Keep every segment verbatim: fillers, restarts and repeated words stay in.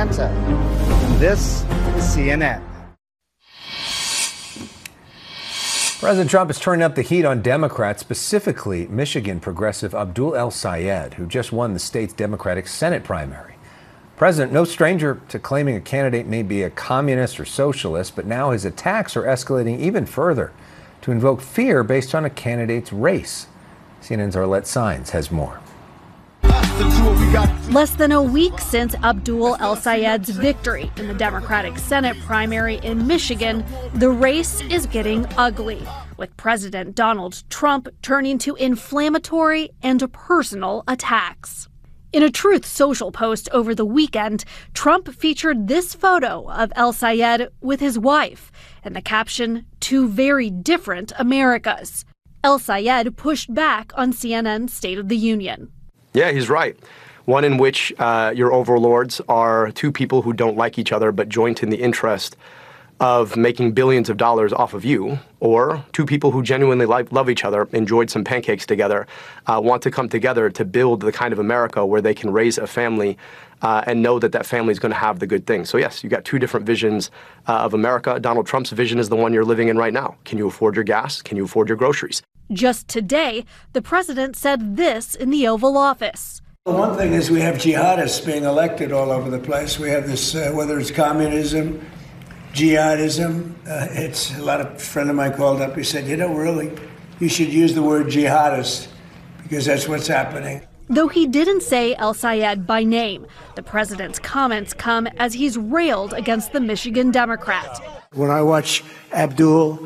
Atlanta. And this is C N N. President Trump is turning up the heat on Democrats, specifically Michigan progressive Abdul El-Sayed, who just won the state's Democratic Senate primary. President, no stranger to claiming a candidate may be a communist or socialist, but now his attacks are escalating even further to invoke fear based on a candidate's race. C N N's Arlette Saenz has more. Less than a week since Abdul El-Sayed's victory in the Democratic Senate primary in Michigan, the race is getting ugly, with President Donald Trump turning to inflammatory and personal attacks. In a Truth Social post over the weekend, Trump featured this photo of El-Sayed with his wife and the caption, "Two very different Americas." El-Sayed pushed back on C N N's State of the Union. Yeah, he's right. One in which uh, your overlords are two people who don't like each other but joint in the interest of making billions of dollars off of you, or two people who genuinely like, love each other, enjoyed some pancakes together, uh, want to come together to build the kind of America where they can raise a family uh, and know that that family is going to have the good things. So yes, you got two different visions uh, of America. Donald Trump's vision is the one you're living in right now. Can you afford your gas? Can you afford your groceries? Just today, the president said this in the Oval Office. One thing is we have jihadists being elected all over the place. We have this, uh, whether it's communism, jihadism. Uh, it's a lot of a friend of mine called up. He said, you know, really, you should use the word jihadist because that's what's happening. Though he didn't say El-Sayed by name, the president's comments come as he's railed against the Michigan Democrat. When I watch Abdul,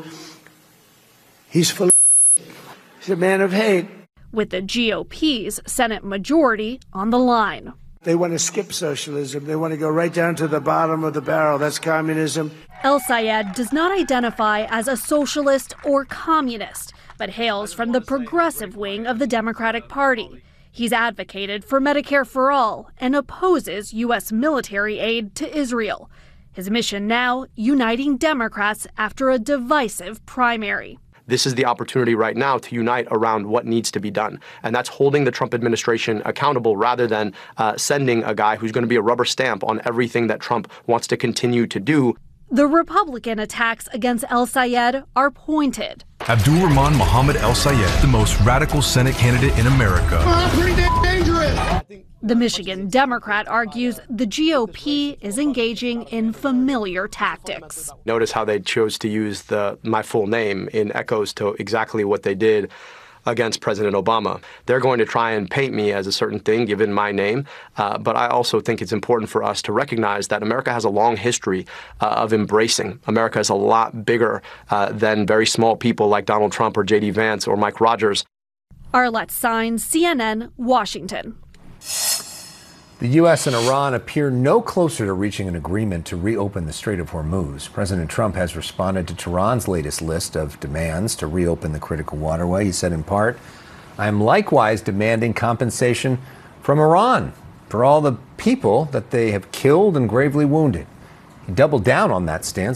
he's full of He's a man of hate. With the G O P's Senate majority on the line. They want to skip socialism. They want to go right down to the bottom of the barrel. That's communism. El-Sayed does not identify as a socialist or communist, but hails from the progressive wing of the Democratic Party. He's advocated for Medicare for all and opposes U S military aid to Israel. His mission now, uniting Democrats after a divisive primary. This is the opportunity right now to unite around what needs to be done. And that's holding the Trump administration accountable rather than uh, sending a guy who's going to be a rubber stamp on everything that Trump wants to continue to do. The Republican attacks against El-Sayed are pointed. Abdul Rahman Mohammed El-Sayed, the most radical Senate candidate in America. Oh, pretty dangerous. The Michigan Democrat argues the G O P is engaging in familiar tactics. Notice how they chose to use the my full name in echoes to exactly what they did against President Obama. They're going to try and paint me as a certain thing given my name, uh, but I also think it's important for us to recognize that America has a long history uh, of embracing. America is a lot bigger uh, than very small people like Donald Trump or J D Vance or Mike Rogers. Arlette Saenz, C N N, Washington. The U S and Iran appear no closer to reaching an agreement to reopen the Strait of Hormuz. President Trump has responded to Tehran's latest list of demands to reopen the critical waterway. He said in part, I am likewise demanding compensation from Iran for all the people that they have killed and gravely wounded. He doubled down on that stance.